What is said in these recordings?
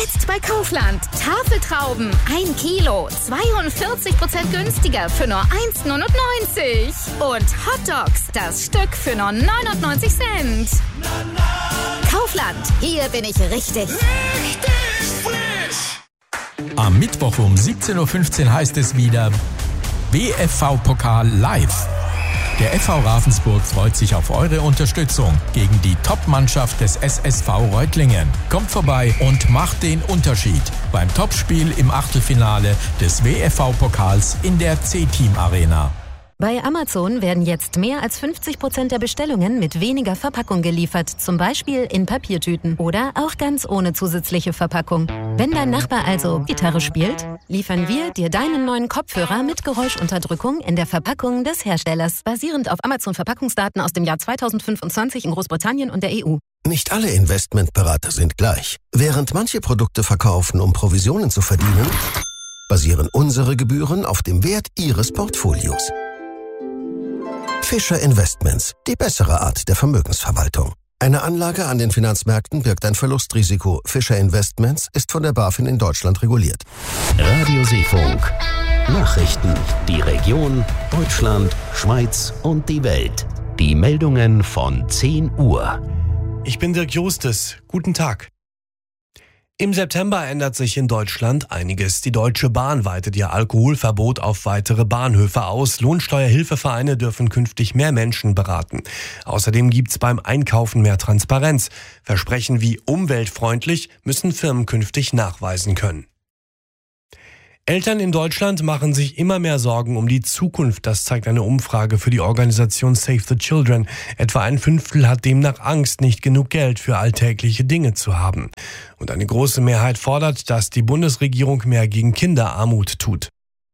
Jetzt bei Kaufland. Tafeltrauben 1 Kilo, 42% günstiger für nur 1,99 €. Und Hotdogs, das Stück für nur 99 Cent. Kaufland, hier bin ich richtig. Richtig frisch! Am Mittwoch um 17:15 Uhr heißt es wieder WFV-Pokal live. Der FV Ravensburg freut sich auf eure Unterstützung gegen die Top-Mannschaft des SSV Reutlingen. Kommt vorbei und macht den Unterschied beim Topspiel im Achtelfinale des WFV-Pokals in der C-Team-Arena. Bei Amazon werden jetzt mehr als 50% der Bestellungen mit weniger Verpackung geliefert, zum Beispiel in Papiertüten oder auch ganz ohne zusätzliche Verpackung. Wenn dein Nachbar also Gitarre spielt, liefern wir dir deinen neuen Kopfhörer mit Geräuschunterdrückung in der Verpackung des Herstellers, basierend auf Amazon-Verpackungsdaten aus dem Jahr 2025 in Großbritannien und der EU. Nicht alle Investmentberater sind gleich. Während manche Produkte verkaufen, um Provisionen zu verdienen, basieren unsere Gebühren auf dem Wert ihres Portfolios. Fischer Investments, die bessere Art der Vermögensverwaltung. Eine Anlage an den Finanzmärkten birgt ein Verlustrisiko. Fischer Investments ist von der BaFin in Deutschland reguliert. Radio Seefunk. Nachrichten. Die Region, Deutschland, Schweiz und die Welt. Die Meldungen von 10 Uhr. Ich bin Dirk Justes. Guten Tag. Im September ändert sich in Deutschland einiges. Die Deutsche Bahn weitet ihr Alkoholverbot auf weitere Bahnhöfe aus. Lohnsteuerhilfevereine dürfen künftig mehr Menschen beraten. Außerdem gibt's beim Einkaufen mehr Transparenz. Versprechen wie umweltfreundlich müssen Firmen künftig nachweisen können. Eltern in Deutschland machen sich immer mehr Sorgen um die Zukunft. Das zeigt eine Umfrage für die Organisation Save the Children. Etwa 1/5 hat demnach Angst, nicht genug Geld für alltägliche Dinge zu haben. Und eine große Mehrheit fordert, dass die Bundesregierung mehr gegen Kinderarmut tut.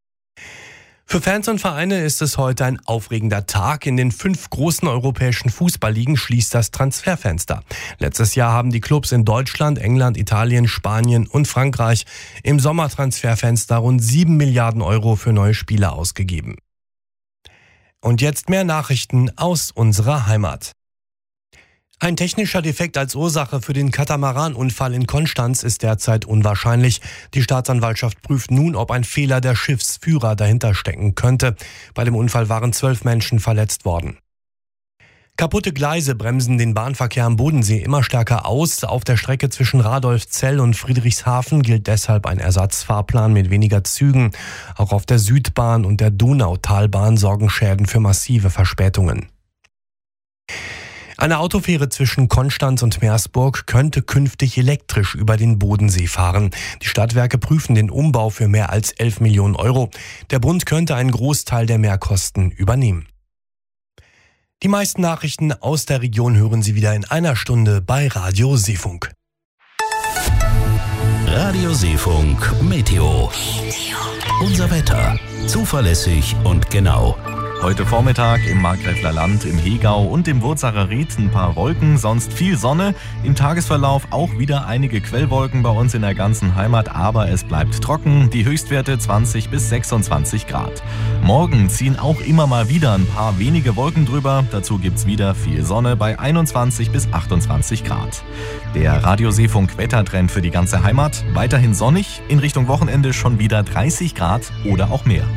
Für Fans und Vereine ist es heute ein aufregender Tag. In den 5 großen europäischen Fußballligen schließt das Transferfenster. Letztes Jahr haben die Clubs in Deutschland, England, Italien, Spanien und Frankreich im Sommertransferfenster rund 7 Milliarden € für neue Spieler ausgegeben. Und jetzt mehr Nachrichten aus unserer Heimat. Ein technischer Defekt als Ursache für den Katamaranunfall in Konstanz ist derzeit unwahrscheinlich. Die Staatsanwaltschaft prüft nun, ob ein Fehler der Schiffsführer dahinter stecken könnte. Bei dem Unfall waren 12 Menschen verletzt worden. Kaputte Gleise bremsen den Bahnverkehr am Bodensee immer stärker aus. Auf der Strecke zwischen Radolfzell und Friedrichshafen gilt deshalb ein Ersatzfahrplan mit weniger Zügen. Auch auf der Südbahn und der Donautalbahn sorgen Schäden für massive Verspätungen. Eine Autofähre zwischen Konstanz und Meersburg könnte künftig elektrisch über den Bodensee fahren. Die Stadtwerke prüfen den Umbau für mehr als 11 Millionen €. Der Bund könnte einen Großteil der Mehrkosten übernehmen. Die meisten Nachrichten aus der Region hören Sie wieder in einer Stunde bei Radio Seefunk. Radio Seefunk Meteo. Unser Wetter. Zuverlässig und genau. Heute Vormittag im Markgräfler Land, im Hegau und im Wurzacher Ried ein paar Wolken, sonst viel Sonne. Im Tagesverlauf auch wieder einige Quellwolken bei uns in der ganzen Heimat, aber es bleibt trocken. Die Höchstwerte 20 bis 26 Grad. Morgen ziehen auch immer mal wieder ein paar wenige Wolken drüber. Dazu gibt's wieder viel Sonne bei 21 bis 28 Grad. Der Radio Seefunk Wettertrend für die ganze Heimat. Weiterhin sonnig, in Richtung Wochenende schon wieder 30 Grad oder auch mehr.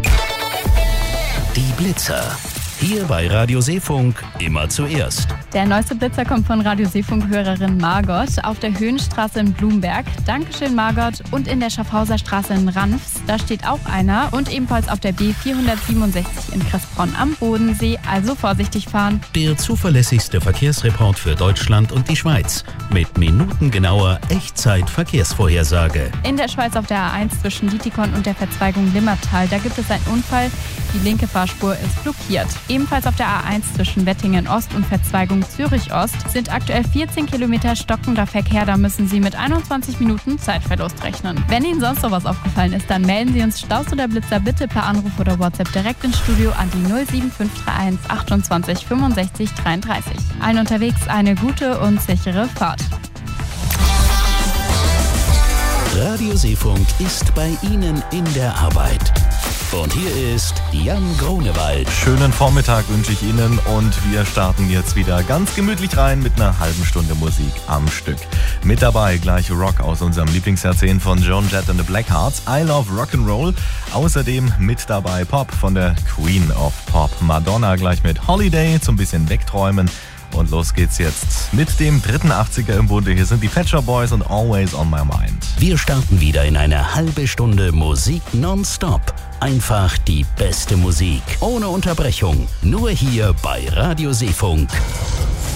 Die Blitzer. Hier bei Radio Seefunk immer zuerst. Der neueste Blitzer kommt von Radio Seefunk-Hörerin Margot auf der Höhenstraße in Blumberg. Dankeschön, Margot. Und in der Schaffhauser Straße in Ranfs, da steht auch einer. Und ebenfalls auf der B467 in Kressbronn am Bodensee. Also vorsichtig fahren. Der zuverlässigste Verkehrsreport für Deutschland und die Schweiz. Mit minutengenauer Echtzeit-Verkehrsvorhersage. In der Schweiz auf der A1 zwischen Dietikon und der Verzweigung Limmertal, da gibt es einen Unfall. Die linke Fahrspur ist blockiert. Ebenfalls auf der A1 zwischen Wettingen Ost und Verzweigung Zürich Ost sind aktuell 14 Kilometer stockender Verkehr. Da müssen Sie mit 21 Minuten Zeitverlust rechnen. Wenn Ihnen sonst noch was aufgefallen ist, dann melden Sie uns Staus oder Blitzer bitte per Anruf oder WhatsApp direkt ins Studio an die 07531 28 65 33. Allen unterwegs eine gute und sichere Fahrt. Radio Seefunk ist bei Ihnen in der Arbeit. Und hier ist Jan Grunewald. Schönen Vormittag wünsche ich Ihnen und wir starten jetzt wieder ganz gemütlich rein mit einer halben Stunde Musik am Stück. Mit dabei gleich Rock aus unserem Lieblingsjahrzehnt von Joan Jett and the Blackhearts, I Love Rock'n'Roll. Außerdem mit dabei Pop von der Queen of Pop, Madonna, gleich mit Holiday zum bisschen wegträumen. Und los geht's jetzt mit dem dritten 80er im Bunde. Hier sind die Pet Shop Boys und Always on My Mind. Wir starten wieder in eine halbe Stunde Musik nonstop. Einfach die beste Musik, ohne Unterbrechung. Nur hier bei Radio Seefunk.